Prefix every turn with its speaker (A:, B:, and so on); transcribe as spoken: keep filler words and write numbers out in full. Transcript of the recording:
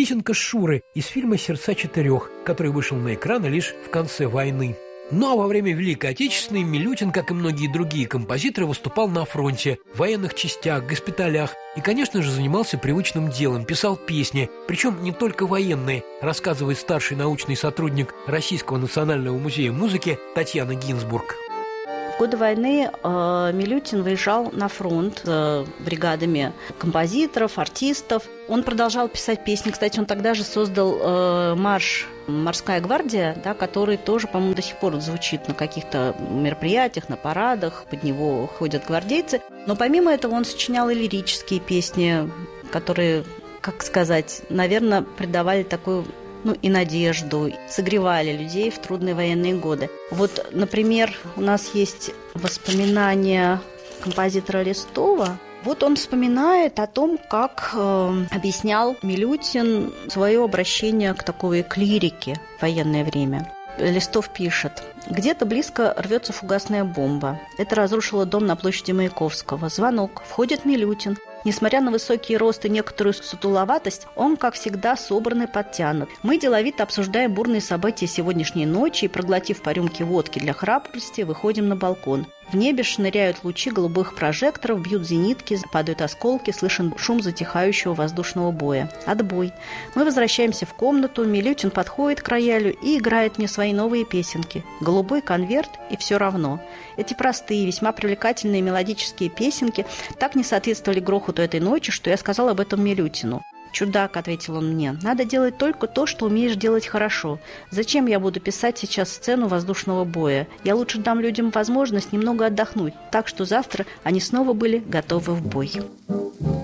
A: Песенка Шуры из фильма «Сердца четырех», который вышел на экраны лишь в конце войны. Ну а во время Великой Отечественной Милютин, как и многие другие композиторы, выступал на фронте, в военных частях, госпиталях и, конечно же, занимался привычным делом, писал песни, причем не только военные, рассказывает старший научный сотрудник Российского национального музея музыки Татьяна Гинзбург.
B: В годы войны э, Милютин выезжал на фронт с э, бригадами композиторов, артистов. Он продолжал писать песни. Кстати, он тогда же создал э, марш «Морская гвардия», да, который тоже, по-моему, до сих пор звучит на каких-то мероприятиях, на парадах. Под него ходят гвардейцы. Но помимо этого он сочинял и лирические песни, которые, как сказать, наверное, придавали такую... ну и надежду, согревали людей в трудные военные годы. Вот, например, у нас есть воспоминания композитора Листова. Вот он вспоминает о том, как э, объяснял Милютин свое обращение к такой к лирике в военное время. Листов пишет: «Где-то близко рвется фугасная бомба. Это разрушило дом на площади Маяковского. Звонок. Входит Милютин. Несмотря на высокий рост и некоторую сутуловатость, он, как всегда, собран и подтянут. Мы деловито обсуждаем бурные события сегодняшней ночи и, проглотив по рюмке водки для храбрости, выходим на балкон. В небе шныряют лучи голубых прожекторов, бьют зенитки, падают осколки, слышен шум затихающего воздушного боя. Отбой. Мы возвращаемся в комнату, Милютин подходит к роялю и играет мне свои новые песенки. Голубой конверт и все равно. Эти простые, весьма привлекательные мелодические песенки так не соответствовали грохоту этой ночи, что я сказал об этом Милютину. «Чудак», — ответил он мне, — «надо делать только то, что умеешь делать хорошо. Зачем я буду писать сейчас сцену воздушного боя? Я лучше дам людям возможность немного отдохнуть, так что завтра они снова были готовы в бой».